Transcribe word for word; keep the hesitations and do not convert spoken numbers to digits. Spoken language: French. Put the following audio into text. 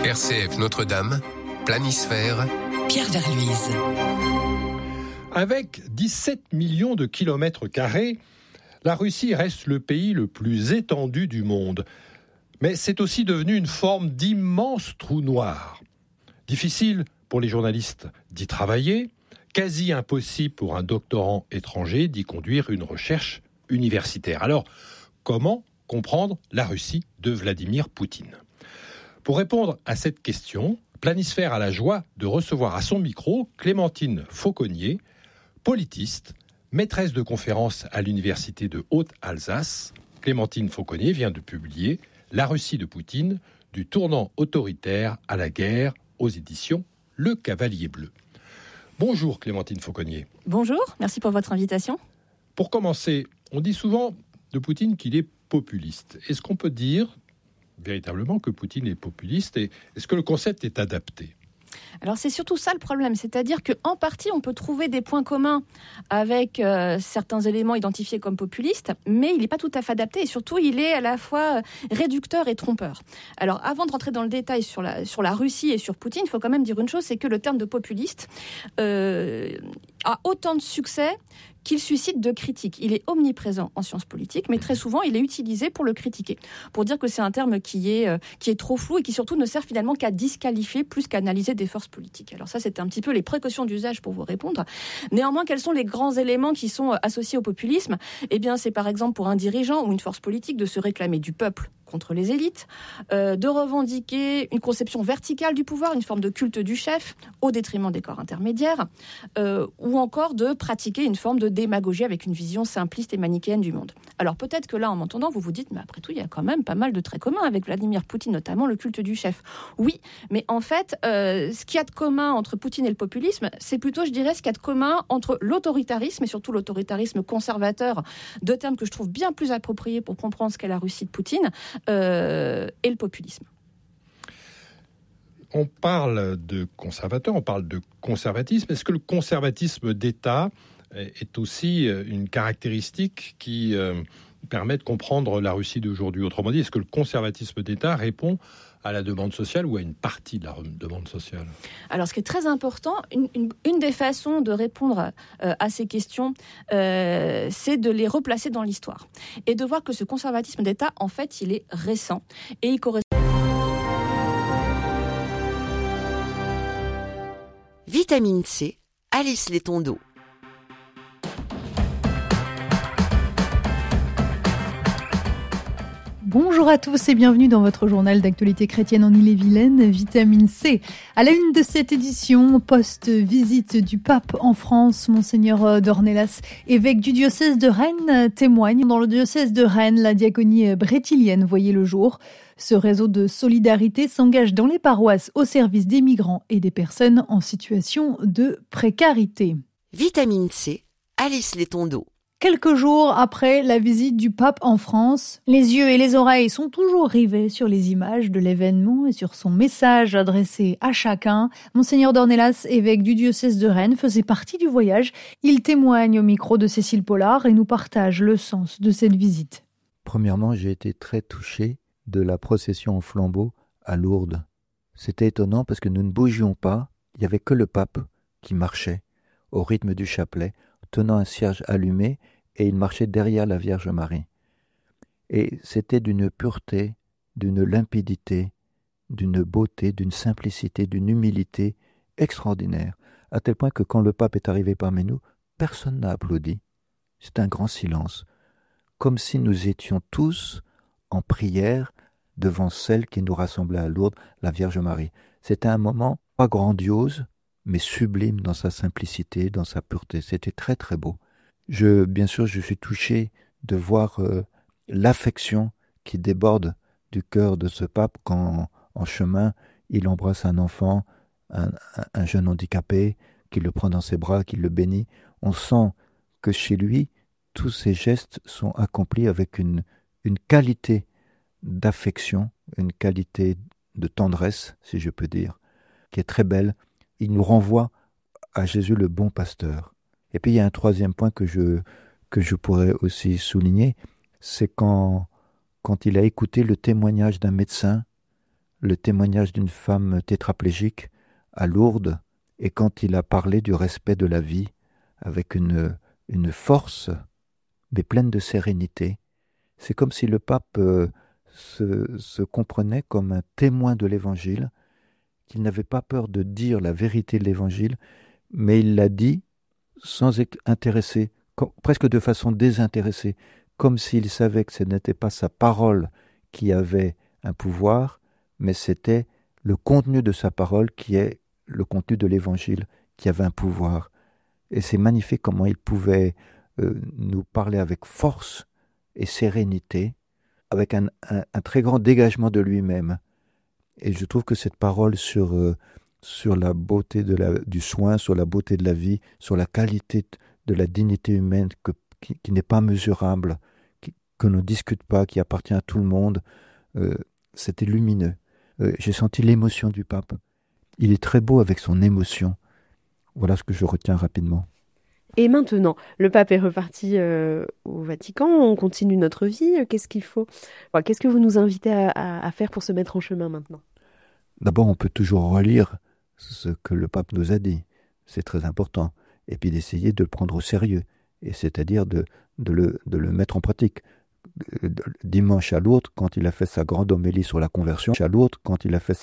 R C F Notre-Dame, Planisphère, Pierre Verluise. Avec dix-sept millions de kilomètres carrés, la Russie reste le pays le plus étendu du monde. Mais c'est aussi devenu une forme d'immense trou noir. Difficile pour les journalistes d'y travailler, quasi impossible pour un doctorant étranger d'y conduire une recherche universitaire. Alors, comment comprendre la Russie de Vladimir Poutine ? Pour répondre à cette question, Planisphère a la joie de recevoir à son micro Clémentine Fauconnier, politiste, maîtresse de conférences à l'Université de Haute-Alsace. Clémentine Fauconnier vient de publier « La Russie de Poutine, du tournant autoritaire à la guerre » aux éditions Le Cavalier Bleu. Bonjour Clémentine Fauconnier. Bonjour, merci pour votre invitation. Pour commencer, on dit souvent de Poutine qu'il est populiste. Est-ce qu'on peut dire véritablement que Poutine est populiste et est-ce que le concept est adapté ? Alors c'est surtout ça le problème, c'est-à-dire qu'en partie on peut trouver des points communs avec euh, certains éléments identifiés comme populistes, mais il n'est pas tout à fait adapté et surtout il est à la fois réducteur et trompeur. Alors avant de rentrer dans le détail sur la, sur la Russie et sur Poutine, il faut quand même dire une chose, c'est que le terme de populiste euh, a autant de succès qu'il suscite de critiques. Il est omniprésent en sciences politiques, mais très souvent, il est utilisé pour le critiquer, pour dire que c'est un terme qui est, euh, qui est trop flou et qui surtout ne sert finalement qu'à disqualifier plus qu'à analyser des forces politiques. Alors ça, c'était un petit peu les précautions d'usage pour vous répondre. Néanmoins, quels sont les grands éléments qui sont associés au populisme ? Eh bien, c'est par exemple pour un dirigeant ou une force politique de se réclamer du peuple contre les élites, euh, de revendiquer une conception verticale du pouvoir, une forme de culte du chef, au détriment des corps intermédiaires, euh, ou encore de pratiquer une forme de démagogie avec une vision simpliste et manichéenne du monde. Alors peut-être que là, en m'entendant, vous vous dites, mais après tout, il y a quand même pas mal de traits communs avec Vladimir Poutine, notamment le culte du chef. Oui, mais en fait, euh, ce qu'il y a de commun entre Poutine et le populisme, c'est plutôt, je dirais, ce qu'il y a de commun entre l'autoritarisme, et surtout l'autoritarisme conservateur, deux termes que je trouve bien plus appropriés pour comprendre ce qu'est la Russie de Poutine, Euh, et le populisme. On parle de conservateur, on parle de conservatisme. Est-ce que le conservatisme d'État est aussi une caractéristique qui euh, permet de comprendre la Russie d'aujourd'hui ? Autrement dit, est-ce que le conservatisme d'État répond à la demande sociale ou à une partie de la demande sociale ? Alors, ce qui est très important, une, une, une des façons de répondre euh, à ces questions, euh, c'est de les replacer dans l'histoire et de voir que ce conservatisme d'État, en fait, il est récent et il correspond. Vitamine C, Alice Létondo. Bonjour à tous et bienvenue dans votre journal d'actualité chrétienne en Ille-et-Vilaine, Vitamine C. À la une de cette édition, post-visite du pape en France, Monseigneur Dornelas, évêque du diocèse de Rennes, témoigne. Dans le diocèse de Rennes, la diaconie brétilienne voyait le jour. Ce réseau de solidarité s'engage dans les paroisses au service des migrants et des personnes en situation de précarité. Vitamine C, Alice Létondo. Quelques jours après la visite du pape en France, les yeux et les oreilles sont toujours rivés sur les images de l'événement et sur son message adressé à chacun. Monseigneur Dornelas, évêque du diocèse de Rennes, faisait partie du voyage. Il témoigne au micro de Cécile Pollard et nous partage le sens de cette visite. Premièrement, j'ai été très touché de la procession au flambeau à Lourdes. C'était étonnant parce que nous ne bougions pas, il n'y avait que le pape qui marchait au rythme du chapelet, tenant un cierge allumé, et il marchait derrière la Vierge Marie. Et c'était d'une pureté, d'une limpidité, d'une beauté, d'une simplicité, d'une humilité extraordinaire, à tel point que quand le pape est arrivé parmi nous, personne n'a applaudi. C'est un grand silence, comme si nous étions tous en prière devant celle qui nous rassemblait à Lourdes, la Vierge Marie. C'était un moment pas grandiose, mais sublime dans sa simplicité, dans sa pureté. C'était très très beau. Je, bien sûr, je suis touché de voir euh, l'affection qui déborde du cœur de ce pape quand, en chemin, il embrasse un enfant, un, un, un jeune handicapé, qu'il le prend dans ses bras, qu'il le bénit. On sent que chez lui, tous ces gestes sont accomplis avec une, une qualité d'affection, une qualité de tendresse, si je peux dire, qui est très belle. Il nous renvoie à Jésus le bon pasteur. Et puis il y a un troisième point que je, que je pourrais aussi souligner, c'est quand, quand il a écouté le témoignage d'un médecin, le témoignage d'une femme tétraplégique à Lourdes, et quand il a parlé du respect de la vie avec une, une force, mais pleine de sérénité, c'est comme si le pape euh, se, se comprenait comme un témoin de l'Évangile, qu'il n'avait pas peur de dire la vérité de l'Évangile, mais il l'a dit sans intéresser, presque de façon désintéressée, comme s'il savait que ce n'était pas sa parole qui avait un pouvoir, mais c'était le contenu de sa parole qui est le contenu de l'Évangile qui avait un pouvoir. Et c'est magnifique comment il pouvait euh, nous parler avec force et sérénité, avec un, un, un très grand dégagement de lui-même. Et je trouve que cette parole sur, euh, sur la beauté de la, du soin, sur la beauté de la vie, sur la qualité de la dignité humaine que, qui, qui n'est pas mesurable, qui, que l'on ne discute pas, qui appartient à tout le monde, euh, c'était lumineux. Euh, j'ai senti l'émotion du pape. Il est très beau avec son émotion. Voilà ce que je retiens rapidement. Et maintenant, le pape est reparti euh, au Vatican, on continue notre vie, qu'est-ce qu'il faut enfin, Qu'est-ce que vous nous invitez à, à, à faire pour se mettre en chemin maintenant? D'abord, on peut toujours relire ce que le pape nous a dit, c'est très important, et puis d'essayer de le prendre au sérieux, et c'est-à-dire de, de, le, de le mettre en pratique. Dimanche à Lourdes, quand il a fait sa grande homélie sur la conversion, à Lourdes, quand il a fait